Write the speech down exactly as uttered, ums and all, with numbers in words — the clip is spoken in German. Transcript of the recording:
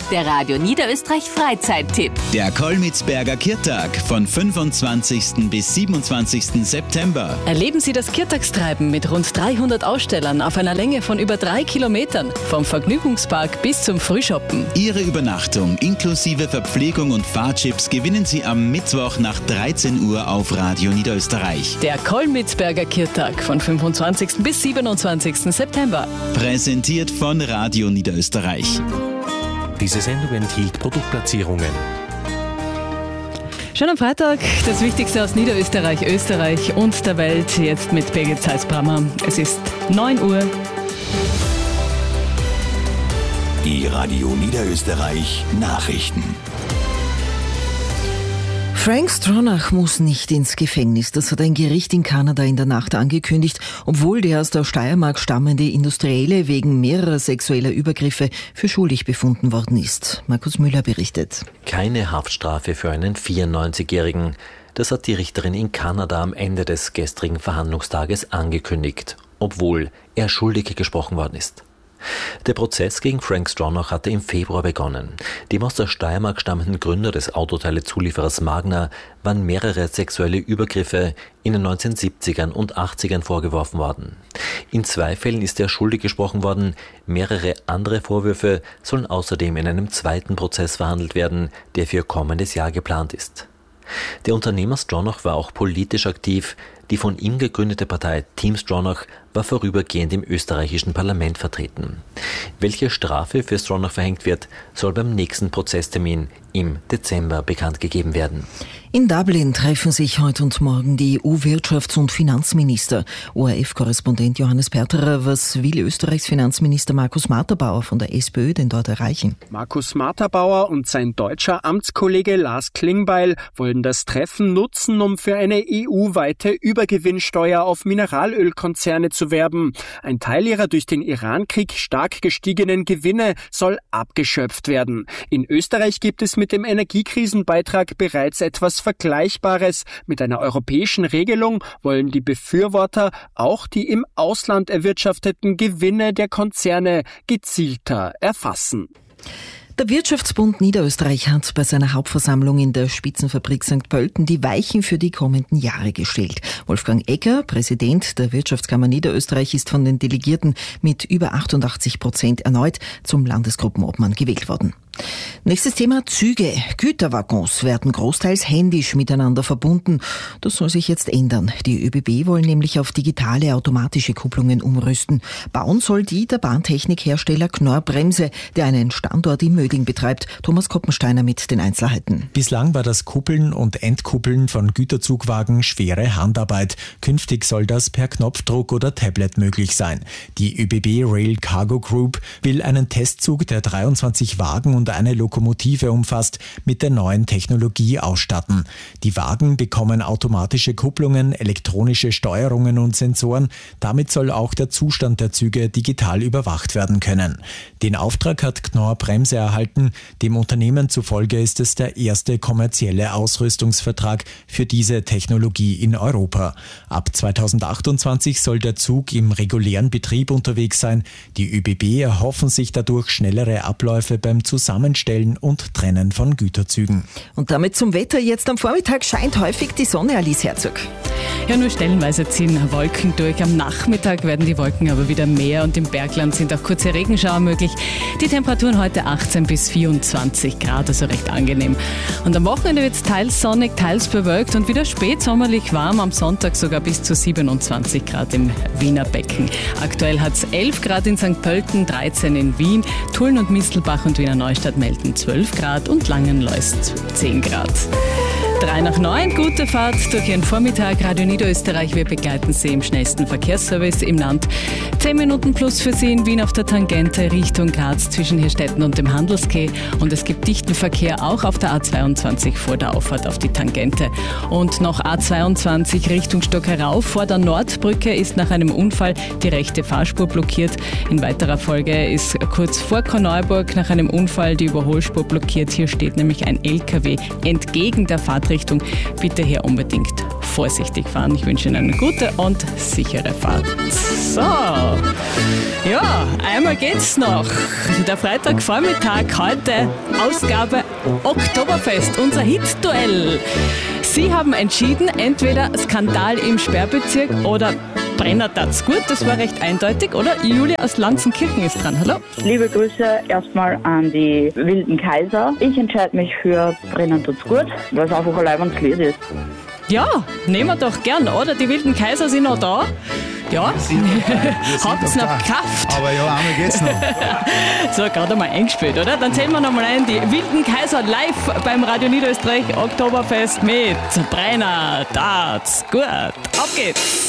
der Radio Niederösterreich Freizeittipp. Der Kolmitzberger Kirtag von fünfundzwanzigsten bis siebenundzwanzigsten September. Erleben Sie das Kirtagstreiben mit rund dreihundert Ausstellern auf einer Länge von über drei Kilometern, vom Vergnügungspark bis zum Frühshoppen. Ihre Übernachtung inklusive Verpflegung und Fahrchips gewinnen Sie am Mittwoch nach dreizehn Uhr auf Radio Niederösterreich. Der Kolmitzberger Kirtag von fünfundzwanzigsten bis siebenundzwanzigsten September. Präsentiert von Radio Niederösterreich. Diese Sendung enthielt Produktplatzierungen. Schon am Freitag das Wichtigste aus Niederösterreich, Österreich und der Welt. Jetzt mit Birgit Salzbrammer. Es ist neun Uhr. Die Radio Niederösterreich Nachrichten. Frank Stronach muss nicht ins Gefängnis. Das hat ein Gericht in Kanada in der Nacht angekündigt, obwohl der aus der Steiermark stammende Industrielle wegen mehrerer sexueller Übergriffe für schuldig befunden worden ist. Markus Müller berichtet. Keine Haftstrafe für einen vierundneunzigjährigen. Das hat die Richterin in Kanada am Ende des gestrigen Verhandlungstages angekündigt, obwohl er schuldig gesprochen worden ist. Der Prozess gegen Frank Stronach hatte im Februar begonnen. Dem aus der Steiermark stammenden Gründer des Autoteilezulieferers Magna waren mehrere sexuelle Übergriffe in den neunzehnhundertsiebzigern und achtzigern vorgeworfen worden. In zwei Fällen ist er schuldig gesprochen worden. Mehrere andere Vorwürfe sollen außerdem in einem zweiten Prozess verhandelt werden, der für kommendes Jahr geplant ist. Der Unternehmer Stronach war auch politisch aktiv. Die von ihm gegründete Partei Team Stronach war vorübergehend im österreichischen Parlament vertreten. Welche Strafe für Stronach verhängt wird, soll beim nächsten Prozesstermin im Dezember bekannt gegeben werden. In Dublin treffen sich heute und morgen die E U-Wirtschafts- und Finanzminister. O R F-Korrespondent Johannes Perterer, was will Österreichs Finanzminister Markus Matterbauer von der SPÖ denn dort erreichen? Markus Matterbauer und sein deutscher Amtskollege Lars Klingbeil wollen das Treffen nutzen, um für eine E U-weite Übergewinnsteuer auf Mineralölkonzerne zu werben. Ein Teil ihrer durch den Irankrieg stark gestiegenen Gewinne soll abgeschöpft werden. In Österreich gibt es mit dem Energiekrisenbeitrag bereits etwas Vergleichbares. Mit einer europäischen Regelung wollen die Befürworter auch die im Ausland erwirtschafteten Gewinne der Konzerne gezielter erfassen. Der Wirtschaftsbund Niederösterreich hat bei seiner Hauptversammlung in der Spitzenfabrik Sankt Pölten die Weichen für die kommenden Jahre gestellt. Wolfgang Egger, Präsident der Wirtschaftskammer Niederösterreich, ist von den Delegierten mit über achtundachtzig Prozent erneut zum Landesgruppenobmann gewählt worden. Nächstes Thema: Züge. Güterwaggons werden großteils händisch miteinander verbunden. Das soll sich jetzt ändern. Die ÖBB wollen nämlich auf digitale automatische Kupplungen umrüsten. Bauen soll die der Bahntechnikhersteller Knorr-Bremse, der einen Standort in Mödling betreibt. Thomas Koppensteiner mit den Einzelheiten. Bislang war das Kuppeln und Entkuppeln von Güterzugwagen schwere Handarbeit. Künftig soll das per Knopfdruck oder Tablet möglich sein. Die ÖBB Rail Cargo Group will einen Testzug, der dreiundzwanzig Wagen und eine Lokomotive umfasst, mit der neuen Technologie ausstatten. Die Wagen bekommen automatische Kupplungen, elektronische Steuerungen und Sensoren. Damit soll auch der Zustand der Züge digital überwacht werden können. Den Auftrag hat Knorr-Bremse erhalten. Dem Unternehmen zufolge ist es der erste kommerzielle Ausrüstungsvertrag für diese Technologie in Europa. Ab zweitausendachtundzwanzig soll der Zug im regulären Betrieb unterwegs sein. Die ÖBB erhoffen sich dadurch schnellere Abläufe beim Zusammenstellen und Trennen von Güterzügen. Und damit zum Wetter. Jetzt am Vormittag scheint häufig die Sonne, Alice Herzog. Ja, nur stellenweise ziehen Wolken durch. Am Nachmittag werden die Wolken aber wieder mehr und im Bergland sind auch kurze Regenschauer möglich. Die Temperaturen heute achtzehn bis vierundzwanzig Grad, also recht angenehm. Und am Wochenende wird es teils sonnig, teils bewölkt und wieder spätsommerlich warm. Am Sonntag sogar bis zu siebenundzwanzig Grad im Wiener Becken. Aktuell hat es elf Grad in Sankt Pölten, dreizehn in Wien, Tulln und Mistelbach und Wiener Neustadt melden zwölf Grad und Langenlois zehn Grad. Drei nach neun, gute Fahrt durch Ihren Vormittag. Radio Niederösterreich, wir begleiten Sie im schnellsten Verkehrsservice im Land. Zehn Minuten plus für Sie in Wien auf der Tangente Richtung Graz zwischen Hirstetten und dem Handelskeh. Und es gibt dichten Verkehr auch auf der A zweiundzwanzig vor der Auffahrt auf die Tangente. Und noch A zweiundzwanzig Richtung Stockerau vor der Nordbrücke ist nach einem Unfall die rechte Fahrspur blockiert. In weiterer Folge ist kurz vor Korneuburg nach einem Unfall die Überholspur blockiert. Hier steht nämlich ein L K W entgegen der Fahrtrichtung. Bitte hier unbedingt vorsichtig fahren. Ich wünsche Ihnen eine gute und sichere Fahrt. So, ja, einmal geht's noch. Der Freitagvormittag, heute Ausgabe Oktoberfest, unser Hit-Duell. Sie haben entschieden, entweder Skandal im Sperrbezirk oder Brenner tat's gut, das war recht eindeutig, oder? Julia aus Lanzenkirchen ist dran, hallo? Liebe Grüße erstmal an die wilden Kaiser. Ich entscheide mich für Brenner tut's gut, weil es einfach ein leibendes Lied ist. Ja, nehmen wir doch gern, oder? Die wilden Kaiser sind noch da. Ja, habt's noch Kraft. Aber ja, einmal geht's noch. So, gerade mal eingespielt, oder? Dann zählen wir nochmal ein, die wilden Kaiser live beim Radio Niederösterreich Oktoberfest mit Brenner tat's gut. Auf geht's!